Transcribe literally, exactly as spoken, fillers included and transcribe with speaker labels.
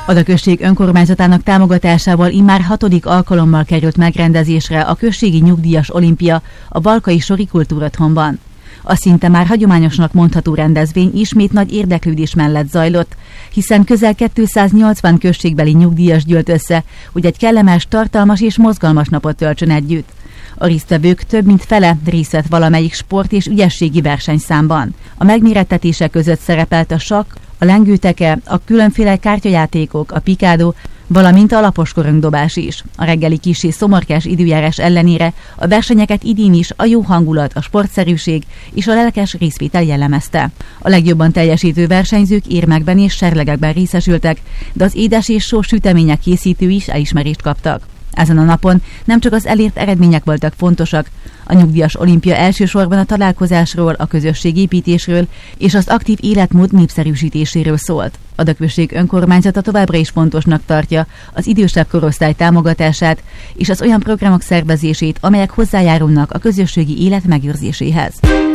Speaker 1: Ada község önkormányzatának támogatásával immár hatodik alkalommal került megrendezésre a községi nyugdíjas olimpia a Balkai Sori Kultúrotthonban. A szinte már hagyományosnak mondható rendezvény ismét nagy érdeklődés mellett zajlott, hiszen közel kétszáznyolcvan községbeli nyugdíjas gyűlt össze, hogy egy kellemes, tartalmas és mozgalmas napot töltsön együtt. A résztvevők több mint fele részt vett valamelyik sport- és ügyességi versenyszámban. A megmérettetések között szerepelt a sakk, a lengőteke, a különféle kártyajátékok, a pikádó, valamint a lapos korongdobás is. A reggeli kissé szomorkás időjárás ellenére a versenyeket idén is a jó hangulat, a sportszerűség és a lelkes részvétel jellemezte. A legjobban teljesítő versenyzők érmekben és serlegekben részesültek, de az édes és sós sütemények készítői is elismerést kaptak. Ezen a napon nem csak az elért eredmények voltak fontosak, a nyugdíjas olimpia elsősorban a találkozásról, a közösségépítésről és az aktív életmód népszerűsítéséről szólt. Ada község önkormányzata továbbra is fontosnak tartja az idősebb korosztály támogatását és az olyan programok szervezését, amelyek hozzájárulnak a közösségi élet megőrzéséhez.